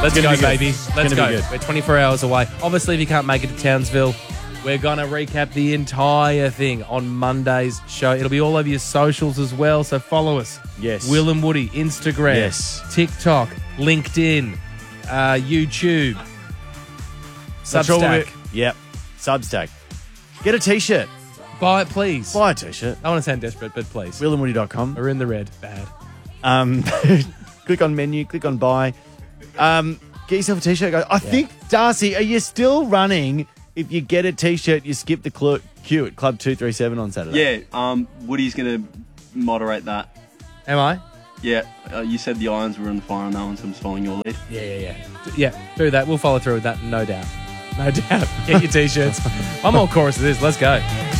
Let's go, baby. Let's go. Good. We're 24 hours away. Obviously, if you can't make it to Townsville, we're going to recap the entire thing on Monday's show. It'll be all over your socials as well, so follow us. Yes. Will and Woody, Instagram, Yes. TikTok, LinkedIn, YouTube, Substack. Yep. Substack. Get a T-shirt. Buy it, please. Buy a T-shirt. I want to sound desperate, but please. WillandWoody.com. We're in the red. Bad. Click on menu. Click on buy. Get yourself a T-shirt, guys. I think, Darcy, are you still running? If you get a T-shirt, you skip the queue at Club 237 on Saturday. Yeah, Woody's going to moderate that. Am I? Yeah, you said the Irons were on the fire on that one, so I'm just following your lead. Yeah, do that. We'll follow through with that, no doubt. No doubt. Get your T-shirts. One more chorus of this. Let's go.